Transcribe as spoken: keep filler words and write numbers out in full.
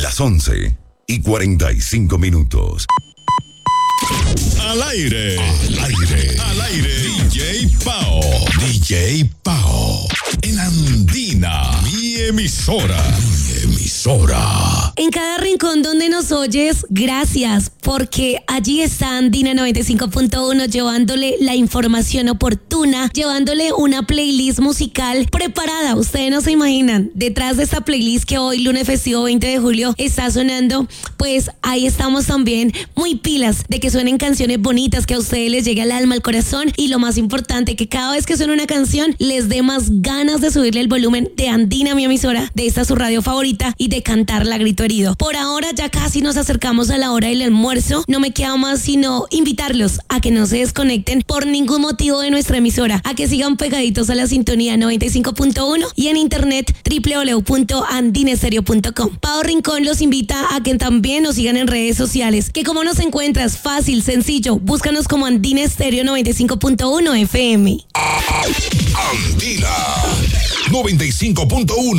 Las once y cuarenta y cinco minutos. Al aire, al aire, al aire. D J Pao, D J Pao. En Andina, mi emisora, mi emisora. En cada rincón donde nos oyes, gracias, porque allí está Andina noventa y cinco punto uno llevándole la información oportuna, llevándole una playlist musical preparada. Ustedes no se imaginan, detrás de esta playlist que hoy, lunes festivo veinte de julio, está sonando, pues ahí estamos también muy pilas de que suenen canciones bonitas, que a ustedes les llegue al alma, al corazón, y lo más importante, que cada vez que suena una canción les dé más ganas de subirle el volumen de Andina, mi emisora, de esta su radio favorita, y de cantarla a grito herido. Por ahora ya casi nos acercamos a la hora del almuerzo. No me queda más sino invitarlos a que no se desconecten por ningún motivo de nuestra emisora, a que sigan pegaditos a la sintonía noventa y cinco punto uno y en internet doble u doble u doble u punto andinestereo punto com. Pao Rincón los invita a que también nos sigan en redes sociales. ¿Que cómo nos encuentras? Fácil, sencillo, búscanos como Andina Estéreo noventa y cinco punto uno F M. Andina noventa y cinco punto uno.